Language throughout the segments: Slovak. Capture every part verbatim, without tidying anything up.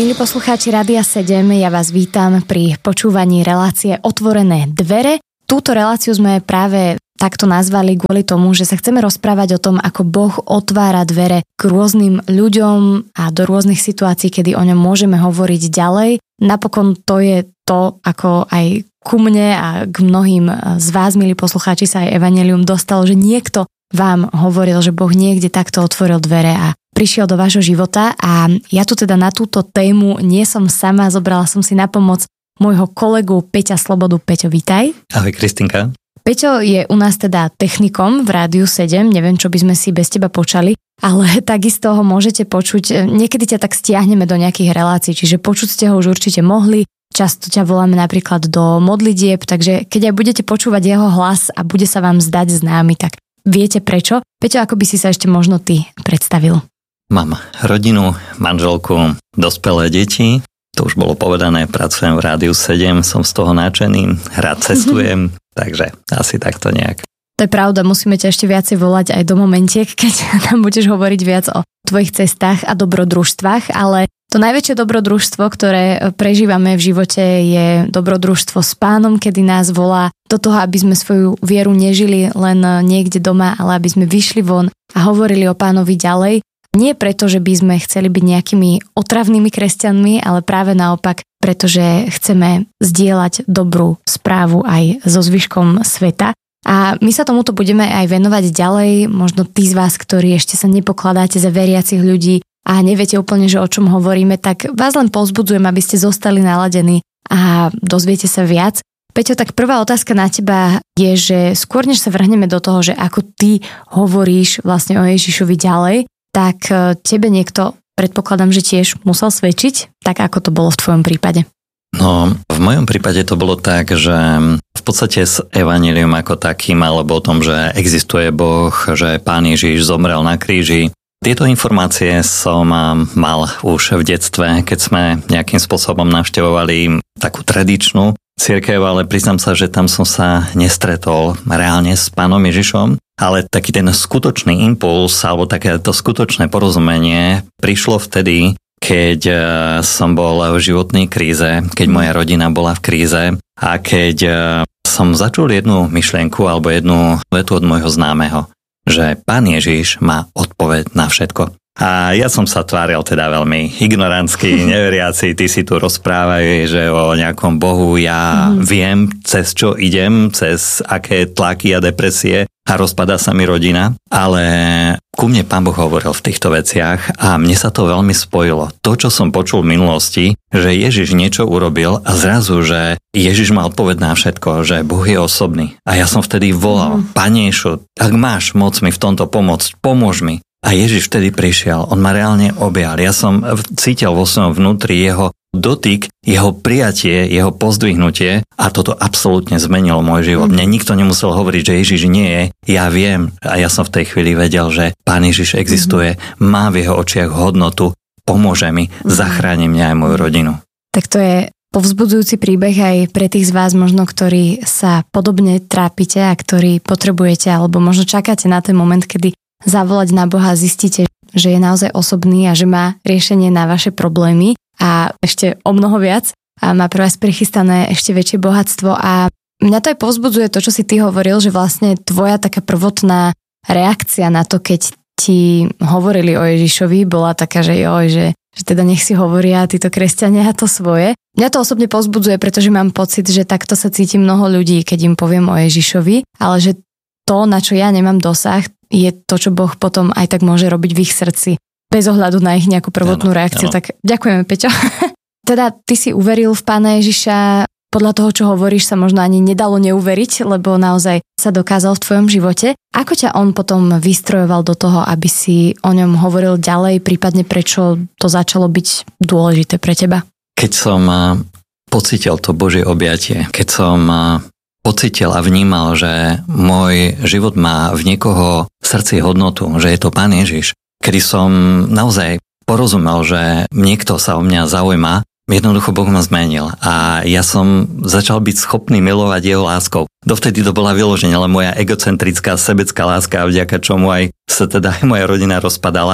Milí poslucháči Rádia sedem, ja vás vítam pri počúvaní relácie Otvorené dvere. Túto reláciu sme práve takto nazvali kvôli tomu, že sa chceme rozprávať o tom, ako Boh otvára dvere k rôznym ľuďom a do rôznych situácií, kedy o ňom môžeme hovoriť ďalej. Napokon to je to, ako aj ku mne a k mnohým z vás, milí poslucháči, sa aj evanjelium dostalo, že niekto vám hovoril, že Boh niekde takto otvoril dvere a prišiel do vášho života. A ja tu teda na túto tému nie som sama, zobrala som si na pomoc môjho kolegu Peťa Slobodu. Peťo, vítaj. Ahoj, Kristinka. Peťo je u nás teda technikom v Rádiu sedem, neviem, čo by sme si bez teba počali, ale takisto ho môžete počuť, niekedy ťa tak stiahneme do nejakých relácií, čiže počuť ste ho už určite mohli, často ťa voláme napríklad do modlitieb, takže keď aj budete počúvať jeho hlas a bude sa vám zdať známy, tak viete prečo. Peťo, ako by si sa ešte možno ty predstavil? Mám rodinu, manželku, dospelé deti. To už bolo povedané, pracujem v Rádiu sedem, som z toho nadšený, rád cestujem, takže asi takto nejak. To je pravda, musíme ťa ešte viacej volať aj do momentiek, keď nám budeš hovoriť viac o tvojich cestách a dobrodružstvách, ale to najväčšie dobrodružstvo, ktoré prežívame v živote, je dobrodružstvo s Pánom, kedy nás volá do toho, aby sme svoju vieru nežili len niekde doma, ale aby sme vyšli von a hovorili o Pánovi ďalej. Nie preto, že by sme chceli byť nejakými otravnými kresťanmi, ale práve naopak, pretože chceme zdieľať dobrú správu aj so zvyškom sveta. A my sa tomuto budeme aj venovať ďalej, možno tí z vás, ktorí ešte sa nepokladáte za veriacich ľudí a neviete úplne, že o čom hovoríme, tak vás len povzbudzujem, aby ste zostali naladení a dozviete sa viac. Peťo, tak prvá otázka na teba je, že skôr než sa vrhneme do toho, že ako ty hovoríš vlastne o Ježišovi ďalej, tak tebe niekto, predpokladám, že tiež musel svedčiť, tak ako to bolo v tvojom prípade? No, v mojom prípade to bolo tak, že v podstate s evanjelium ako takým, alebo o tom, že existuje Boh, že Pán Ježiš zomrel na kríži, tieto informácie som mal už v detstve, keď sme nejakým spôsobom navštevovali takú tradičnú cirkev, ale priznám sa, že tam som sa nestretol reálne s Pánom Ježišom, ale taký ten skutočný impuls alebo takéto skutočné porozumenie prišlo vtedy, keď som bol v životnej kríze, keď moja rodina bola v kríze a keď som začul jednu myšlienku alebo jednu vetu od môjho známeho, že Pán Ježiš má odpoveď na všetko. A ja som sa tváril teda veľmi ignorantsky, neveriaci, ty si tu rozprávajú, že o nejakom Bohu ja mm. viem, cez čo idem, cez aké tlaky a depresie a rozpadá sa mi rodina, ale ku mne Pán Boh hovoril v týchto veciach a mne sa to veľmi spojilo. To, čo som počul v minulosti, že Ježiš niečo urobil a zrazu, že Ježiš mal odpoveď na všetko, že Boh je osobný. A ja som vtedy volal, mm. Pane Ježišu, ak máš moc mi v tomto pomôcť, pomôž mi. A Ježiš vtedy prišiel, on ma reálne objal. Ja som cítil vo svojom vnútri jeho dotyk, jeho prijatie, jeho pozdvihnutie a toto absolútne zmenilo môj život. Mne nikto nemusel hovoriť, že Ježiš nie je, ja viem a ja som v tej chvíli vedel, že Pán Ježiš existuje, má v jeho očiach hodnotu, pomôže mi, zachráni mňa aj moju rodinu. Tak to je povzbudzujúci príbeh aj pre tých z vás možno, ktorí sa podobne trápite a ktorí potrebujete alebo možno čakáte na ten moment, kedy zavolať na Boha a zistíte, že je naozaj osobný a že má riešenie na vaše problémy a ešte o mnoho viac a má pre vás prichystané ešte väčšie bohatstvo a mňa to aj povzbudzuje to, čo si ty hovoril, že vlastne tvoja taká prvotná reakcia na to, keď ti hovorili o Ježišovi, bola taká, že joj, že, že teda nech si hovoria títo kresťania to svoje. Mňa to osobne povzbudzuje, pretože mám pocit, že takto sa cíti mnoho ľudí, keď im poviem o Ježišovi, ale že to, na čo ja nemám dosah, je to, čo Boh potom aj tak môže robiť v ich srdci, bez ohľadu na ich nejakú prvotnú ano, reakciu. Ano. Tak ďakujeme, Peťo. Teda ty si uveril v Pána Ježiša, podľa toho, čo hovoríš, sa možno ani nedalo neuveriť, lebo naozaj sa dokázal v tvojom živote. Ako ťa on potom vystrojoval do toho, aby si o ňom hovoril ďalej, prípadne prečo to začalo byť dôležité pre teba? Keď som pocítil to Božie objatie, keď som pocítil a vnímal, že môj život má v niekoho srdci hodnotu, že je to Pán Ježiš, kedy som naozaj porozumel, že niekto sa o mňa zaujíma, jednoducho Boh ma zmenil a ja som začal byť schopný milovať jeho láskou. Dovtedy to bola vyloženie len moja egocentrická, sebecká láska, vďaka čomu aj sa teda aj moja rodina rozpadala.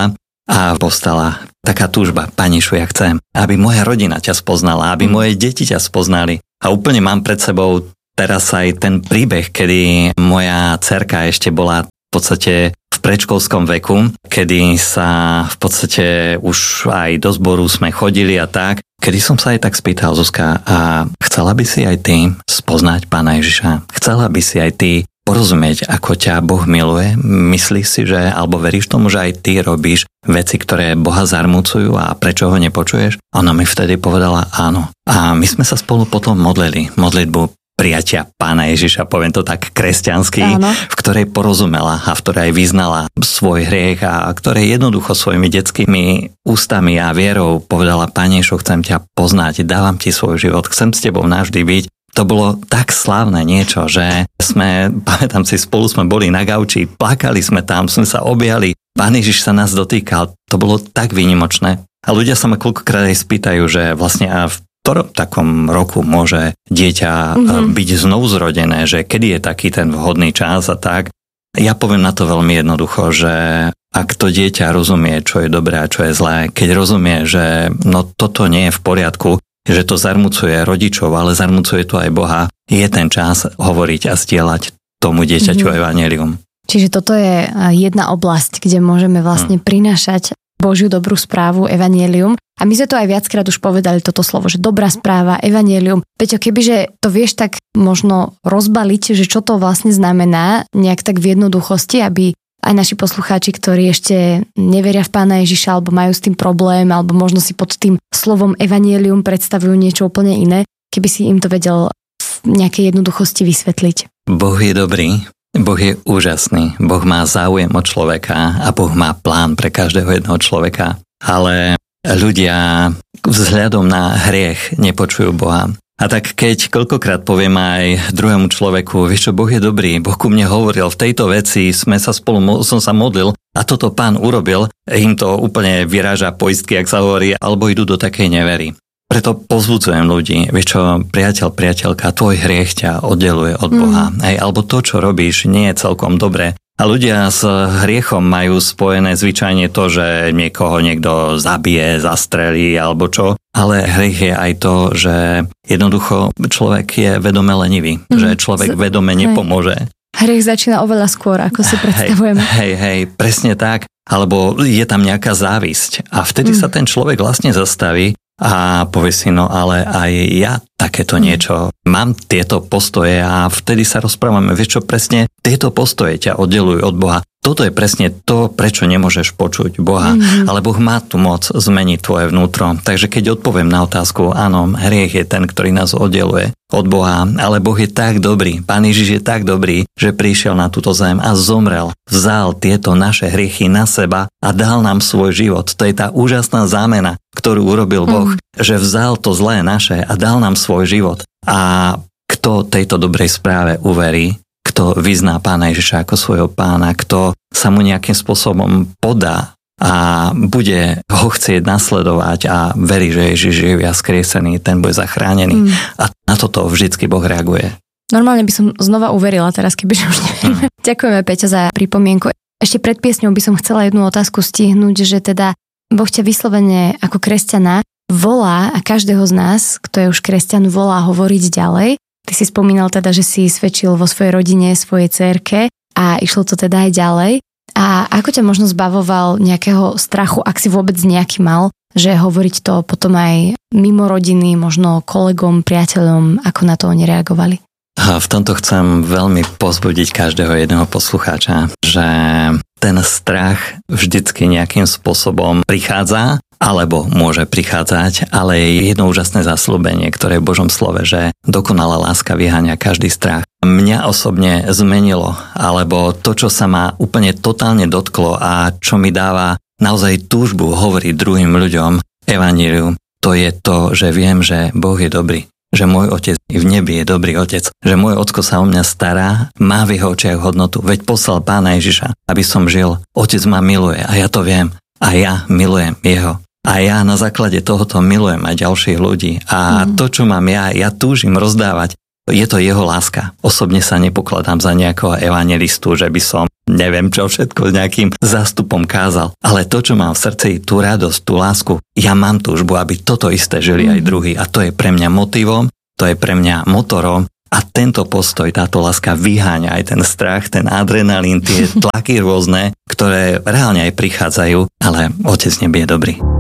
a postala taká túžba, Pane Ježišu, ja chcem, aby moja rodina ťa spoznala, aby moje deti ťa spoznali. A úplne mám pred sebou teraz aj ten príbeh, kedy moja dcerka ešte bola v podstate v predškolskom veku, kedy sa v podstate už aj do zboru sme chodili a tak, kedy som sa aj tak spýtal, Zuzka, a chcela by si aj ty spoznať Pána Ježiša? Chcela by si aj ty porozumieť, ako ťa Boh miluje? Myslíš si, že, alebo veríš tomu, že aj ty robíš veci, ktoré Boha zarmucujú a prečo ho nepočuješ? Ona mi vtedy povedala áno. A my sme sa spolu potom modlili, modlitbu prijatia Pána Ježiša, poviem to tak kresťansky, áno. V ktorej porozumela a v ktorej vyznala svoj hriech a ktorej jednoducho svojimi detskými ústami a vierou povedala, Pane Ježišu, chcem ťa poznať, dávam ti svoj život, chcem s tebou navždy byť. To bolo tak slávne niečo, že sme, pamätám si, spolu sme boli na gauči, plakali sme tam, sme sa objali, Pán Ježiš sa nás dotýkal, to bolo tak výnimočné. A ľudia sa ma koľkokrát aj spýtajú, že vlastne a v ktorom takom roku môže dieťa mm-hmm. byť znovuzrodené, že kedy je taký ten vhodný čas a tak. Ja poviem na to veľmi jednoducho, že ak to dieťa rozumie, čo je dobré a čo je zlé, keď rozumie, že no toto nie je v poriadku, že to zarmucuje rodičov, ale zarmucuje to aj Boha, je ten čas hovoriť a zdieľať tomu dieťaťu mm-hmm. evanjelium. Čiže toto je jedna oblasť, kde môžeme vlastne mm. prinášať Božiu dobrú správu, evanjelium. A my sme to aj viackrát už povedali toto slovo, že dobrá správa, evanjelium. Peťo, kebyže to vieš tak možno rozbaliť, že čo to vlastne znamená, nejak tak v jednoduchosti, aby aj naši poslucháči, ktorí ešte neveria v Pána Ježiša, alebo majú s tým problém, alebo možno si pod tým slovom evanjelium predstavujú niečo úplne iné, keby si im to vedel v nejakej jednoduchosti vysvetliť. Boh je dobrý. Boh je úžasný, Boh má záujem od človeka a Boh má plán pre každého jedného človeka, ale ľudia vzhľadom na hriech nepočujú Boha. A tak keď koľkokrát poviem aj druhému človeku, vieš čo, Boh je dobrý, Boh ku mne hovoril, v tejto veci sme sa spolu, som sa modlil a toto Pán urobil, im to úplne vyráža poistky, ak sa hovorí, alebo idú do takej nevery. Preto povzbudzujem ľudí, vieš čo, priateľ, priateľka, tvoj hriech ťa oddeluje od Boha. Mm. Hej, alebo to, čo robíš, nie je celkom dobré. A ľudia s hriechom majú spojené zvyčajne to, že niekoho niekto zabije, zastrelí alebo čo. Ale hriech je aj to, že jednoducho človek je vedome lenivý. Mm. Že človek Z... vedome nepomôže. Hriech začína oveľa skôr, ako si predstavujeme. Hej, hej, hej, presne tak. Alebo je tam nejaká závisť. A vtedy mm. sa ten človek vlastne zastaví a povie si, no ale aj ja takéto niečo, mám tieto postoje a vtedy sa rozprávame, vieš čo, presne tieto postoje ťa oddelujú od Boha. Toto je presne to, prečo nemôžeš počuť Boha, mm-hmm. ale Boh má tu moc zmeniť tvoje vnútro. Takže keď odpoviem na otázku, áno, hriech je ten, ktorý nás oddeluje od Boha, ale Boh je tak dobrý, Pán Ježiš je tak dobrý, že prišiel na túto zem a zomrel, vzal tieto naše hriechy na seba a dal nám svoj život. To je tá úžasná zámena, ktorú urobil Boh, mm. že vzal to zlé naše a dal nám svoj život. A kto tejto dobrej správe uverí, kto vyzná Pána Ježiša ako svojho pána, kto sa mu nejakým spôsobom podá a bude ho chcieť nasledovať a verí, že Ježiš je živý a skriesený, ten bude zachránený. Mm. A na toto vždycky Boh reaguje. Normálne by som znova uverila teraz, kebyže už neviem. Mm. Ďakujeme, Peťo, za pripomienku. Ešte pred piesňou by som chcela jednu otázku stihnúť, že teda Boh ťa vyslovene ako kresťana volá a každého z nás, kto je už kresťan, volá hovoriť ďalej. Ty si spomínal teda, že si svedčil vo svojej rodine, svojej dcérke a išlo to teda aj ďalej. A ako ťa možno zbavoval nejakého strachu, ak si vôbec nejaký mal, že hovoriť to potom aj mimo rodiny, možno kolegom, priateľom, ako na to oni reagovali? A v tomto chcem veľmi povzbudiť každého jedného poslucháča, že ten strach vždycky nejakým spôsobom prichádza, alebo môže prichádzať, ale je jedno úžasné zasľúbenie, ktoré je v Božom slove, že dokonalá láska vyháňa každý strach. Mňa osobne zmenilo, alebo to, čo sa ma úplne totálne dotklo a čo mi dáva naozaj túžbu hovoriť druhým ľuďom evanjelium, to je to, že viem, že Boh je dobrý. Že môj otec v nebi je dobrý otec, že môj ocko sa o mňa stará, má v jeho očiach hodnotu, veď poslal Pána Ježiša, aby som žil. Otec ma miluje a ja to viem a ja milujem jeho. A ja na základe tohoto milujem aj ďalších ľudí. A mm. to, čo mám ja, ja túžim rozdávať, je to jeho láska. Osobne sa nepokladám za nejakého evanjelistu, že by som neviem čo všetko nejakým zástupom kázal. Ale to, čo mám v srdci, tú radosť, tú lásku, ja mám túžbu, aby toto isté žili aj druhí. A to je pre mňa motivom, to je pre mňa motorom. A tento postoj, táto láska vyháňa aj ten strach, ten adrenalín, tie tlaky rôzne, ktoré reálne aj prichádzajú, ale Otec v nebi je dobrý.